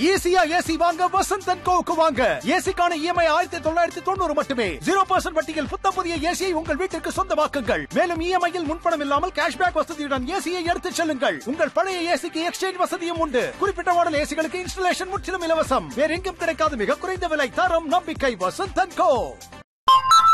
ஈஸியா ஏசி வாங்க வசந்த் அண்ட் கோவுக்கு வாங்க. ஏசிக்கான இஎம்ஐ 1990 மட்டுமே. 0% வட்டியில் புத்தம் புதிய ஏசியை உங்கள் வீட்டிற்கு சொந்தமாக்குங்கள். மேலும் இஎம்ஐயில் முன்பணம் இல்லாமல் கேஷ்பேக் வசதியுடன் ஏசியை எடுத்துச் செல்லுங்கள். உங்கள் பழைய ஏசிக்கு எக்ஸ்சேஞ்ச் வசதியும் உண்டு. குறிப்பிட்ட மாடல் ஏசிகளுக்கு இன்ஸ்டாலேஷன் முற்றிலும் இலவசம். வேற எங்கும் கிடைக்காத மிக குறைந்த விலை, தரம், நம்பிக்கை. வசந்த் அண்ட் கோ.